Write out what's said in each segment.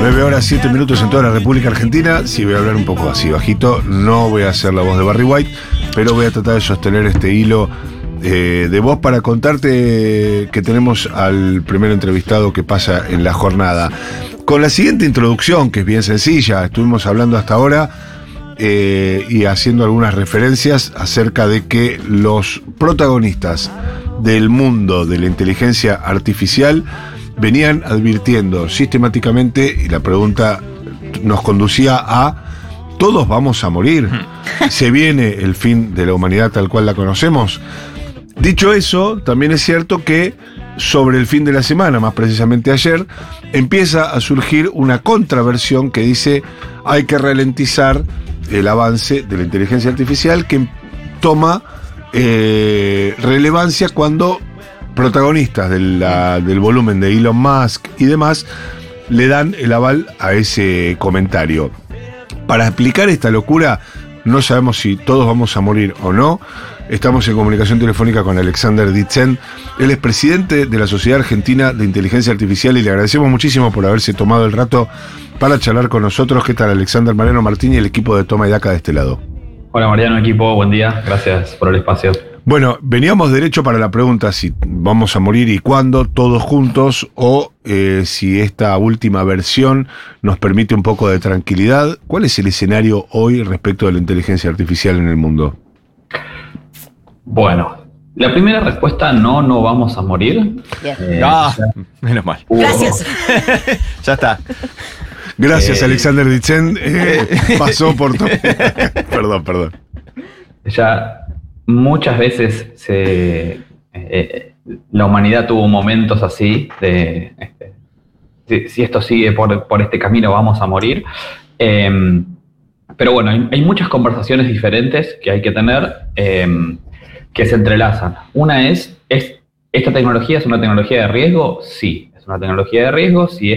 9 horas 7 minutos en toda la República Argentina. Sí, voy a hablar un poco así bajito. No voy a hacer la voz de Barry White, pero voy a tratar de sostener este hilo de voz para contarte que tenemos al primer entrevistado que pasa en la jornada. Con la siguiente introducción, que es bien sencilla, estuvimos hablando hasta ahora y haciendo algunas referencias acerca de que los protagonistas del mundo de la inteligencia artificial venían advirtiendo sistemáticamente, y la pregunta nos conducía a: ¿todos vamos a morir? ¿Se viene el fin de la humanidad tal cual la conocemos? Dicho eso, también es cierto que sobre el fin de la semana, más precisamente ayer, empieza a surgir una contraversión que dice hay que ralentizar el avance de la inteligencia artificial, que toma relevancia cuando protagonistas del volumen de Elon Musk y demás le dan el aval a ese comentario. Para explicar esta locura, no sabemos si todos vamos a morir o no. Estamos en comunicación telefónica con Alexander Ditzen. Él es presidente de la Sociedad Argentina de Inteligencia Artificial y le agradecemos muchísimo por haberse tomado el rato para charlar con nosotros. ¿Qué tal, Alexander? Mariano Martín y el equipo de Toma y Daca de este lado. Hola Mariano, equipo, buen día. Gracias por el espacio. Bueno, veníamos derecho para la pregunta si vamos a morir y cuándo, todos juntos, o si esta última versión nos permite un poco de tranquilidad. ¿Cuál es el escenario hoy respecto de la inteligencia artificial en el mundo? Bueno, la primera respuesta, no vamos a morir. Menos mal. Gracias. Ya está. Gracias, Alexander Ditzen. Pasó por todo. Perdón. Ya muchas veces la humanidad tuvo momentos así de si esto sigue por este camino vamos a morir. Pero bueno, hay muchas conversaciones diferentes que hay que tener que se entrelazan. Una es ¿esta tecnología es una tecnología de riesgo? Sí, es una tecnología de riesgo si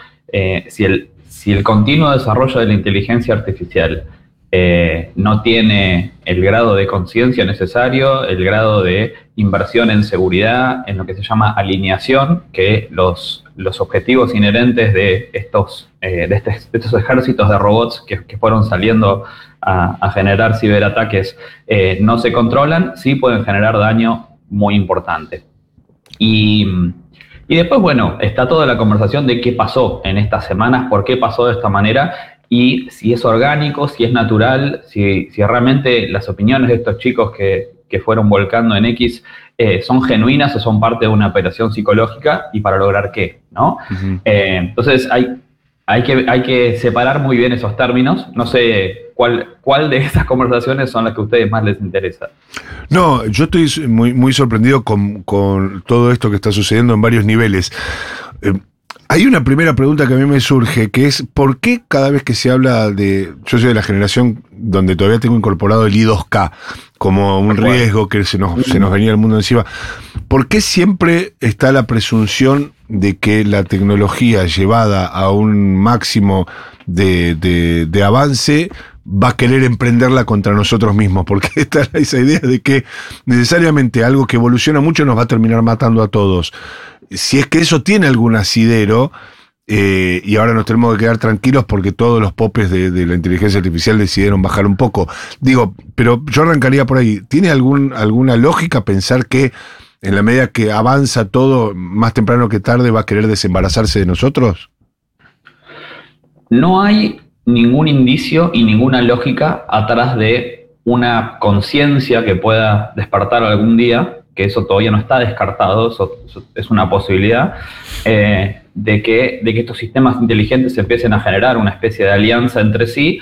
el continuo desarrollo de la inteligencia artificial no tiene el grado de conciencia necesario, el grado de inversión en seguridad, en lo que se llama alineación, que los objetivos inherentes de estos ejércitos de robots que fueron saliendo a generar ciberataques no se controlan, sí pueden generar daño muy importante. Y después, bueno, está toda la conversación de qué pasó en estas semanas, por qué pasó de esta manera, y si es orgánico, si es natural, si realmente las opiniones de estos chicos que fueron volcando en X son genuinas o son parte de una operación psicológica, y para lograr qué, ¿no? Uh-huh. Entonces hay que separar muy bien esos términos. No sé cuál de esas conversaciones son las que a ustedes más les interesa. No, yo estoy muy, muy sorprendido con todo esto que está sucediendo en varios niveles. Hay una primera pregunta que a mí me surge, que es ¿por qué cada vez que se habla de... Yo soy de la generación donde todavía tengo incorporado el I2K como un riesgo que se nos venía el mundo encima. ¿Por qué siempre está la presunción de que la tecnología llevada a un máximo de avance va a querer emprenderla contra nosotros mismos? Porque está esa idea de que necesariamente algo que evoluciona mucho nos va a terminar matando a todos. Si es que eso tiene algún asidero, y ahora nos tenemos que quedar tranquilos porque todos los popes de la inteligencia artificial decidieron bajar un poco. Digo, pero yo arrancaría por ahí. ¿Tiene alguna lógica pensar que en la medida que avanza todo, más temprano que tarde va a querer desembarazarse de nosotros? No hay ningún indicio y ninguna lógica atrás de una conciencia que pueda despertar algún día, que eso todavía no está descartado, eso es una posibilidad, de que estos sistemas inteligentes empiecen a generar una especie de alianza entre sí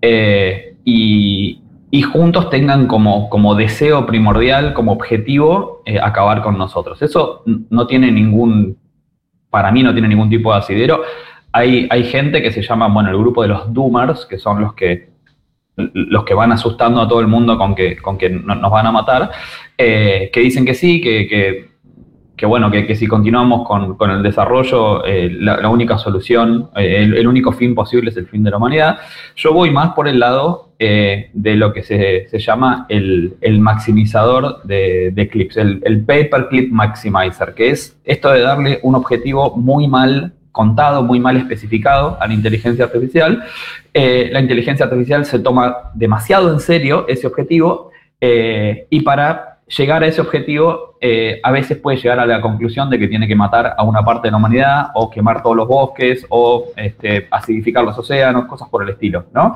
y juntos tengan como deseo primordial, como objetivo, acabar con nosotros. Eso no tiene para mí no tiene ningún tipo de asidero. Hay gente que se llama, el grupo de los doomers, que son los que van asustando a todo el mundo con que nos van a matar, que dicen que sí, que si continuamos con el desarrollo, la única solución, el único fin posible es el fin de la humanidad. Yo voy más por el lado de lo que se llama el maximizador de clips, el paperclip maximizer, que es esto de darle un objetivo muy mal contado, muy mal especificado a la inteligencia artificial. La inteligencia artificial se toma demasiado en serio ese objetivo y para llegar a ese objetivo a veces puede llegar a la conclusión de que tiene que matar a una parte de la humanidad o quemar todos los bosques o acidificar los océanos, cosas por el estilo, ¿no?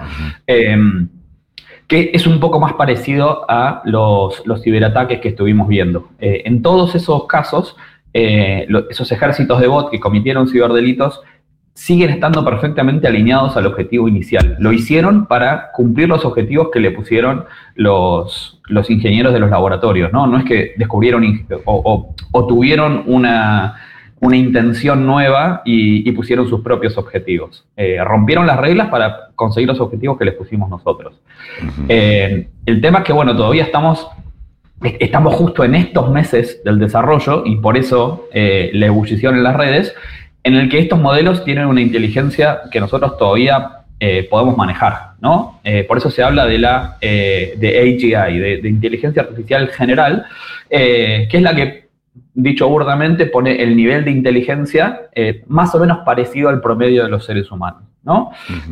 Que es un poco más parecido a los ciberataques que estuvimos viendo. En todos esos casos, esos ejércitos de bots que cometieron ciberdelitos siguen estando perfectamente alineados al objetivo inicial. Lo hicieron para cumplir los objetivos que le pusieron los ingenieros de los laboratorios, ¿no? No es que descubrieron o tuvieron una intención nueva y pusieron sus propios objetivos. Rompieron las reglas para conseguir los objetivos que les pusimos nosotros. El tema es que, bueno, todavía estamos justo en estos meses del desarrollo y por eso la ebullición en las redes, en el que estos modelos tienen una inteligencia que nosotros todavía podemos manejar, ¿no? Por eso se habla de AGI, de inteligencia artificial general, que es la que, dicho burdamente, pone el nivel de inteligencia más o menos parecido al promedio de los seres humanos, ¿no?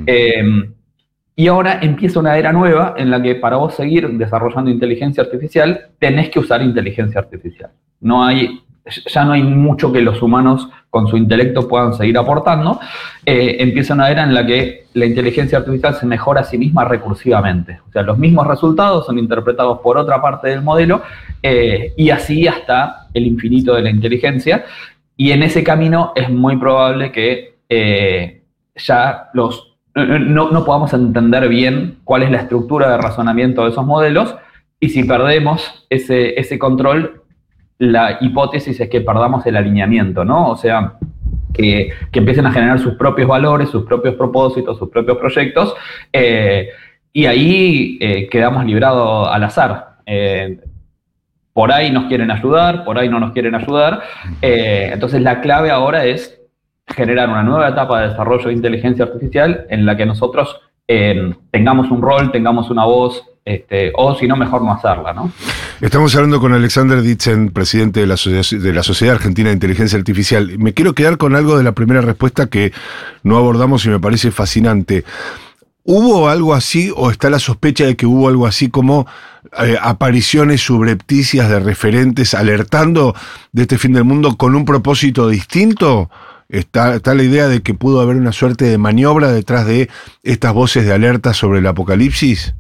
Y ahora empieza una era nueva en la que para vos seguir desarrollando inteligencia artificial tenés que usar inteligencia artificial. Ya no hay mucho que los humanos con su intelecto puedan seguir aportando. Empieza una era en la que la inteligencia artificial se mejora a sí misma recursivamente. O sea, los mismos resultados son interpretados por otra parte del modelo y así hasta el infinito de la inteligencia. Y en ese camino es muy probable que ya no podamos entender bien cuál es la estructura de razonamiento de esos modelos y si perdemos ese control, la hipótesis es que perdamos el alineamiento, ¿no? O sea, que empiecen a generar sus propios valores, sus propios propósitos, sus propios proyectos, y ahí quedamos librados al azar. Por ahí nos quieren ayudar, por ahí no nos quieren ayudar. Entonces la clave ahora es generar una nueva etapa de desarrollo de inteligencia artificial en la que nosotros tengamos un rol, tengamos una voz, o si no, mejor no hacerla, ¿no? Estamos hablando con Alexander Ditzen, presidente de la Sociedad Argentina de Inteligencia Artificial. Me quiero quedar con algo de la primera respuesta que no abordamos y me parece fascinante. ¿Hubo algo así o está la sospecha de que hubo algo así como apariciones subrepticias de referentes alertando de este fin del mundo con un propósito distinto? ¿Está la idea de que pudo haber una suerte de maniobra detrás de estas voces de alerta sobre el apocalipsis?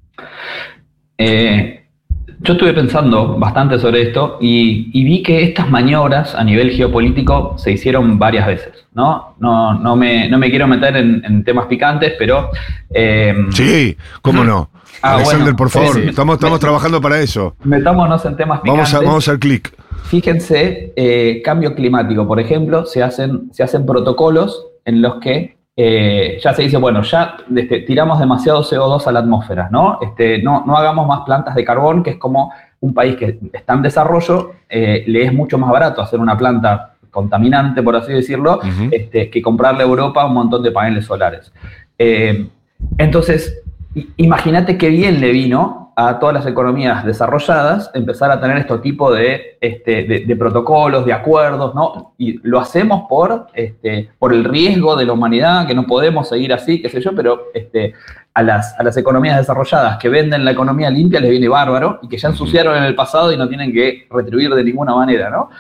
Yo estuve pensando bastante sobre esto y vi que estas maniobras a nivel geopolítico se hicieron varias veces, ¿no? No me quiero meter en temas picantes, pero... sí, ¿cómo no? Alexander, bueno, por favor, sí. Estamos trabajando para eso. Metámonos en temas picantes. Vamos al clic. Fíjense, cambio climático, por ejemplo, se hacen protocolos en los que ya se dice, bueno, ya tiramos demasiado CO2 a la atmósfera, ¿no? No hagamos más plantas de carbón, que es como un país que está en desarrollo, le es mucho más barato hacer una planta contaminante, por así decirlo, que comprarle a Europa un montón de paneles solares. Entonces, imagínate qué bien le vino a todas las economías desarrolladas empezar a tener este tipo de protocolos, de acuerdos, ¿no? Y lo hacemos por el riesgo de la humanidad, que no podemos seguir así, qué sé yo, pero a las economías desarrolladas que venden la economía limpia les viene bárbaro y que ya ensuciaron en el pasado y no tienen que retribuir de ninguna manera, ¿no?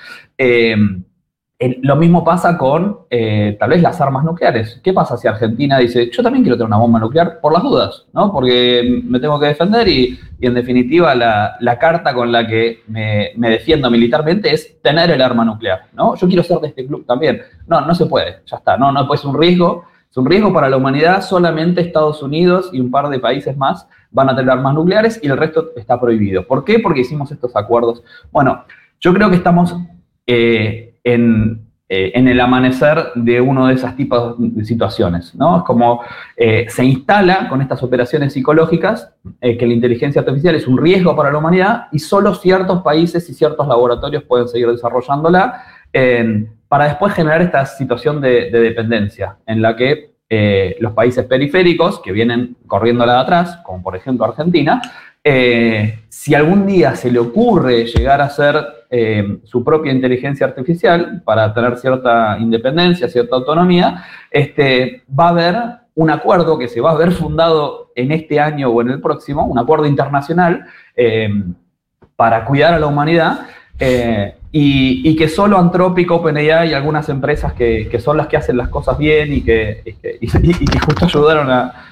Lo mismo pasa con tal vez las armas nucleares. ¿Qué pasa si Argentina dice, yo también quiero tener una bomba nuclear por las dudas, ¿no? Porque me tengo que defender y en definitiva la carta con la que me defiendo militarmente es tener el arma nuclear, ¿no? Yo quiero ser de este club también. No se puede, ya está, no puede ser un riesgo. Es un riesgo para la humanidad, solamente Estados Unidos y un par de países más van a tener armas nucleares y el resto está prohibido. ¿Por qué? Porque hicimos estos acuerdos. Bueno, yo creo que estamos... en el amanecer de uno de esos tipos de situaciones, ¿no? Es como se instala con estas operaciones psicológicas que la inteligencia artificial es un riesgo para la humanidad y solo ciertos países y ciertos laboratorios pueden seguir desarrollándola para después generar esta situación de dependencia en la que los países periféricos que vienen corriéndola de atrás, como por ejemplo Argentina, si algún día se le ocurre llegar a ser su propia inteligencia artificial para tener cierta independencia, cierta autonomía, va a haber un acuerdo que se va a ver fundado en este año o en el próximo, un acuerdo internacional para cuidar a la humanidad, y que solo Anthropic, OpenAI y algunas empresas que son las que hacen las cosas bien y que justo ayudaron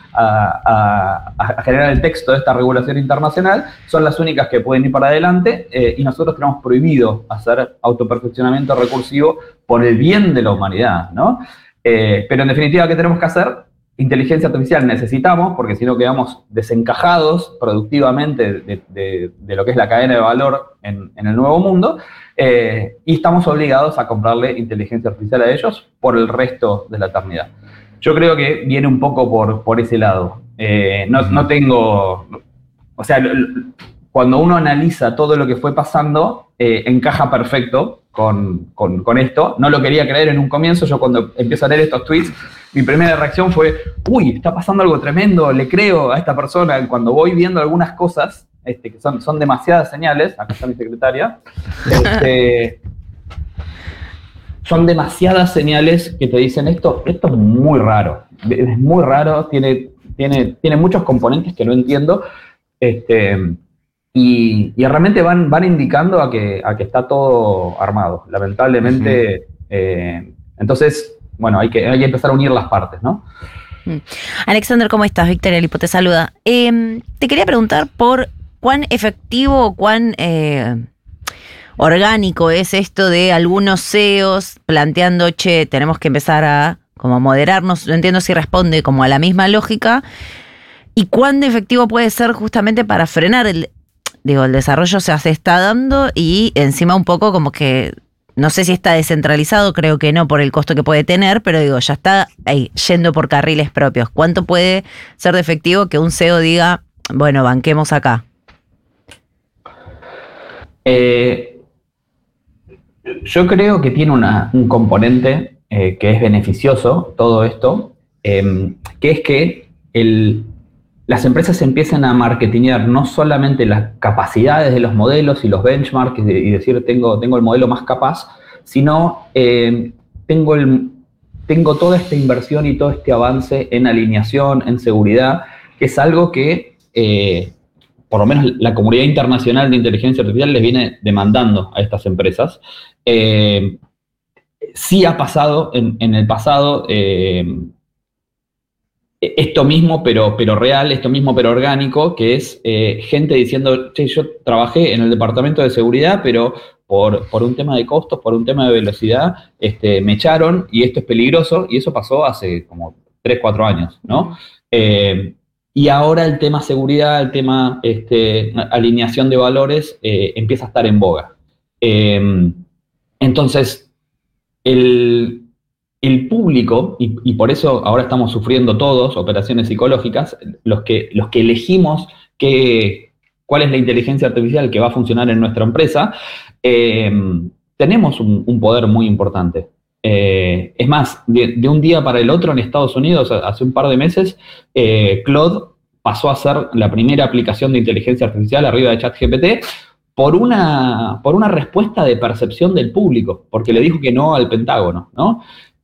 a generar el texto de esta regulación internacional, son las únicas que pueden ir para adelante, y nosotros tenemos prohibido hacer autoperfeccionamiento recursivo por el bien de la humanidad, ¿no? Pero en definitiva, ¿qué tenemos que hacer? Inteligencia artificial necesitamos, porque si no quedamos desencajados productivamente de lo que es la cadena de valor en el nuevo mundo, y estamos obligados a comprarle inteligencia artificial a ellos por el resto de la eternidad. Yo creo que viene un poco por ese lado. No tengo... O sea, cuando uno analiza todo lo que fue pasando, encaja perfecto con esto. No lo quería creer en un comienzo. Yo cuando empiezo a leer estos tweets, mi primera reacción fue, uy, está pasando algo tremendo, le creo a esta persona. Cuando voy viendo algunas cosas, que son demasiadas señales, acá está mi secretaria, son demasiadas señales que te dicen esto es muy raro, es muy raro, tiene muchos componentes que no entiendo, y realmente van indicando a que está todo armado, lamentablemente. Entonces, bueno, hay que empezar a unir las partes, ¿no? Alexander, ¿cómo estás? Victoria Lipo te saluda. Te quería preguntar por cuán efectivo, cuán orgánico es esto de algunos CEOs planteando, tenemos que empezar a como moderarnos. No entiendo si responde como a la misma lógica, y cuán efectivo puede ser justamente para frenar el desarrollo se está dando, y encima un poco como que no sé si está descentralizado, creo que no por el costo que puede tener, pero ya está ahí, yendo por carriles propios. ¿Cuánto puede ser de efectivo que un CEO diga, bueno, banquemos acá? Yo creo que tiene un componente que es beneficioso, todo esto, que es que las empresas empiezan a marketinear no solamente las capacidades de los modelos y los benchmarks y decir tengo el modelo más capaz, sino tengo toda esta inversión y todo este avance en alineación, en seguridad, que es algo que por lo menos la comunidad internacional de inteligencia artificial les viene demandando a estas empresas. Sí ha pasado en el pasado esto mismo, pero real, esto mismo, pero orgánico, que es gente diciendo, yo trabajé en el departamento de seguridad, pero por un tema de costos, por un tema de velocidad, me echaron y esto es peligroso, y eso pasó hace como 3, 4 años, ¿no? Y ahora el tema seguridad, el tema alineación de valores empieza a estar en boga. Entonces, el público, y por eso ahora estamos sufriendo todos operaciones psicológicas, los que elegimos cuál es la inteligencia artificial que va a funcionar en nuestra empresa, tenemos un poder muy importante. Es más, de un día para el otro en Estados Unidos, hace un par de meses, Claude pasó a ser la primera aplicación de inteligencia artificial arriba de ChatGPT por una respuesta de percepción del público, porque le dijo que no al Pentágono, ¿no?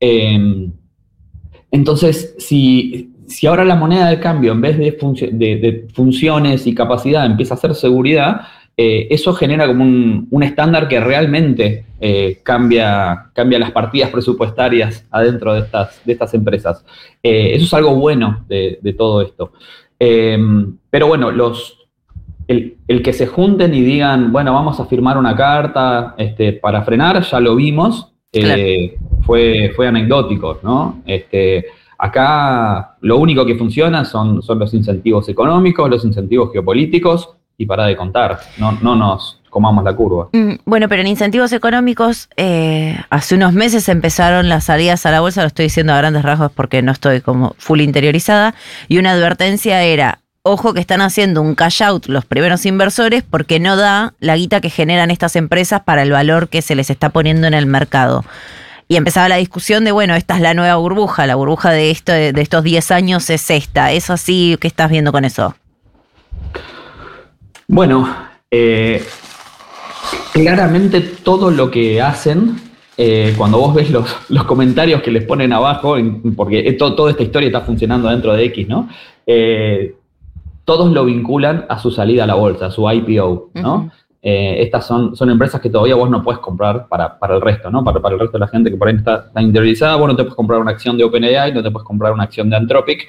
Entonces, si ahora la moneda de cambio, en vez de funciones y capacidad, empieza a ser seguridad, eso genera como un estándar que realmente cambia las partidas presupuestarias adentro de estas empresas. Eso es algo bueno de todo esto. Pero bueno, el que se junten y digan, bueno, vamos a firmar una carta para frenar, ya lo vimos. Claro. Fue anecdótico, ¿no? Acá lo único que funciona son los incentivos económicos, los incentivos geopolíticos, y para de contar, no nos comamos la curva. Bueno, pero en incentivos económicos, hace unos meses empezaron las salidas a la bolsa, lo estoy diciendo a grandes rasgos porque no estoy como full interiorizada, y una advertencia era, ojo que están haciendo un cash out los primeros inversores porque no da la guita que generan estas empresas para el valor que se les está poniendo en el mercado. Y empezaba la discusión de, bueno, esta es la nueva burbuja, la burbuja de estos 10 años es esta. ¿Es así? ¿Qué estás viendo con eso? Bueno, Claramente todo lo que hacen, cuando vos ves los comentarios que les ponen abajo, porque toda esta historia está funcionando dentro de X, ¿no? Todos lo vinculan a su salida a la bolsa, a su IPO, ¿no? Uh-huh. Estas son empresas que todavía vos no puedes comprar para el resto, ¿no? Para el resto de la gente que por ahí está interiorizada, vos no te puedes comprar una acción de OpenAI, no te puedes comprar una acción de Anthropic.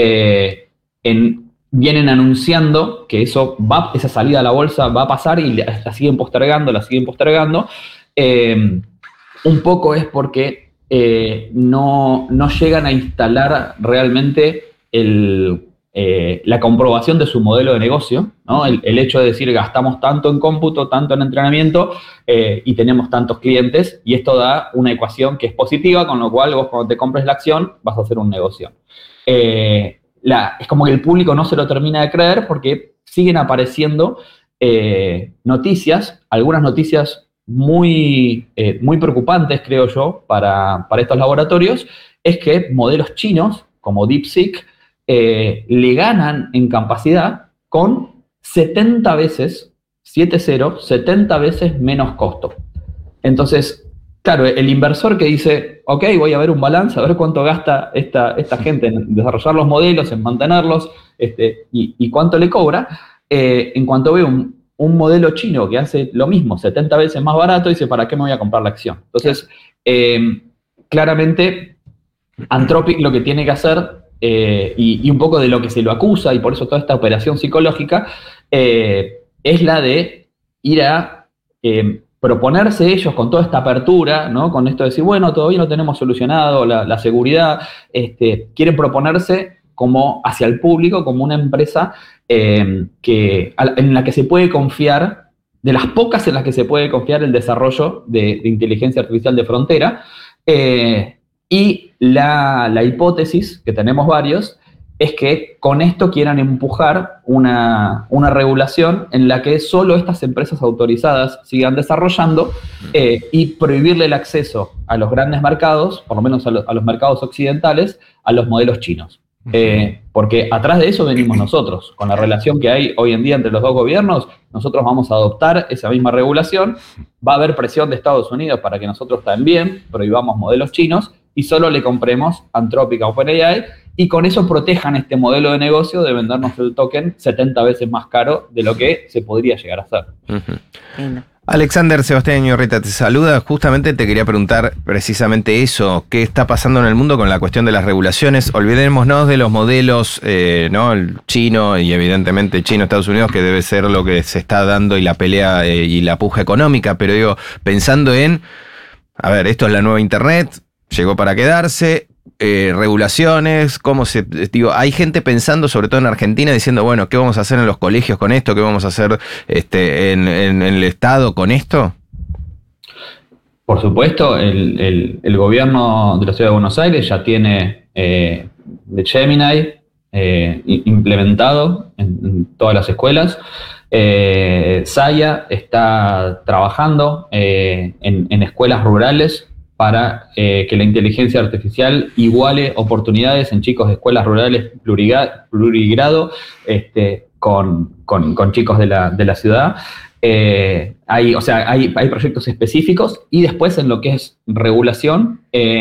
Vienen anunciando que esa salida a la bolsa va a pasar y la siguen postergando. Un poco es porque no llegan a instalar realmente la comprobación de su modelo de negocio, ¿no? El hecho de decir gastamos tanto en cómputo, tanto en entrenamiento y tenemos tantos clientes, y esto da una ecuación que es positiva, con lo cual vos cuando te compres la acción vas a hacer un negocio. Es como que el público no se lo termina de creer porque siguen apareciendo noticias, algunas noticias muy preocupantes, creo yo, para estos laboratorios, es que modelos chinos como DeepSeek le ganan en capacidad con 70 veces, 70 veces menos costo. Entonces, claro, el inversor que dice, ok, voy a ver un balance, a ver cuánto gasta esta gente en desarrollar los modelos, en mantenerlos, y cuánto le cobra, en cuanto ve un modelo chino que hace lo mismo, 70 veces más barato, dice, ¿para qué me voy a comprar la acción? Entonces, claramente, Anthropic lo que tiene que hacer, y un poco de lo que se lo acusa, y por eso toda esta operación psicológica, es la de ir a proponerse ellos con toda esta apertura, ¿no? Con esto de decir, bueno, todavía no tenemos solucionado la seguridad, quieren proponerse como hacia el público, como una empresa en la que se puede confiar, de las pocas en las que se puede confiar el desarrollo de inteligencia artificial de frontera. Y la hipótesis, que tenemos varios, es que con esto quieran empujar una regulación en la que solo estas empresas autorizadas sigan desarrollando y prohibirle el acceso a los grandes mercados, por lo menos a los mercados occidentales, a los modelos chinos. Porque atrás de eso venimos nosotros. Con la relación que hay hoy en día entre los dos gobiernos, nosotros vamos a adoptar esa misma regulación. Va a haber presión de Estados Unidos para que nosotros también prohibamos modelos chinos y solo le compremos Anthropic a OpenAI, y con eso protejan este modelo de negocio de vendernos el token 70 veces más caro de lo que se podría llegar a hacer. Uh-huh. Alexander, Sebastián Iñorreta te saluda. Justamente te quería preguntar precisamente eso. ¿Qué está pasando en el mundo con la cuestión de las regulaciones? Olvidémonos de los modelos, ¿no? El chino y evidentemente China-Estados Unidos, que debe ser lo que se está dando y la pelea y la puja económica. Pero digo, pensando en, a ver, esto es la nueva Internet, llegó para quedarse, regulaciones, hay gente pensando, sobre todo en Argentina, diciendo, bueno, ¿qué vamos a hacer en los colegios con esto? ¿Qué vamos a hacer en el Estado con esto? Por supuesto, el gobierno de la Ciudad de Buenos Aires ya tiene de Gemini implementado en todas las escuelas. Saya está trabajando en escuelas rurales para que la inteligencia artificial iguale oportunidades en chicos de escuelas rurales plurigrado con chicos de la ciudad. Hay proyectos específicos, y después en lo que es regulación,